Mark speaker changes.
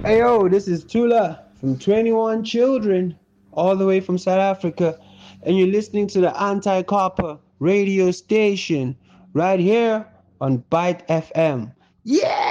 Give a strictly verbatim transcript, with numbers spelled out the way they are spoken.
Speaker 1: Hey yo, this is Tula from twenty-one Children, all the way from South Africa, and you're listening to the Anti Copper radio station right here on Byte F M. Yeah!